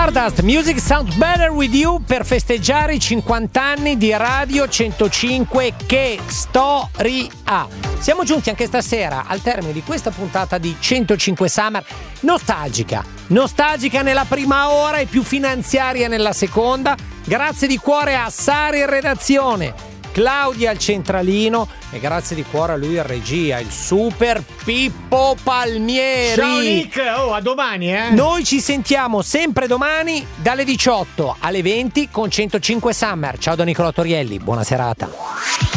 Stardust, Music Sounds Better With You, per festeggiare i 50 anni di Radio 105. Che storia! Siamo giunti anche stasera al termine di questa puntata di 105 Summer, nostalgica nella prima ora e più finanziaria nella seconda. Grazie di cuore a Sara in redazione, Claudia al centralino e grazie di cuore a lui in regia, il super Pippo Palmieri. Ciao Nick, a domani Noi ci sentiamo sempre domani dalle 18 alle 20 con 105 Summer. Ciao da Nicolò Torielli, buona serata.